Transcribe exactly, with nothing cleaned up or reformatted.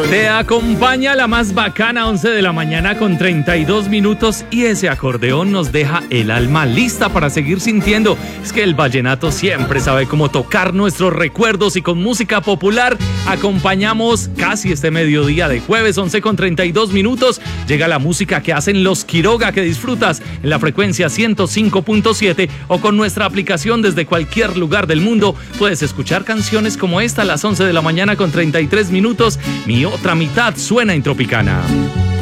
Te acompaña la más bacana, once de la mañana con treinta y dos minutos, y ese acordeón nos deja el alma lista para seguir sintiendo. Es que el vallenato siempre sabe cómo tocar nuestros recuerdos, y con música popular acompañamos casi este mediodía de jueves, once con treinta y dos minutos. Llega la música que hacen los Quiroga, que disfrutas en la frecuencia ciento cinco punto siete o con nuestra aplicación desde cualquier lugar del mundo. Puedes escuchar canciones como esta a las once de la mañana con treinta y tres minutos. Mi otra mitad suena en Tropicana.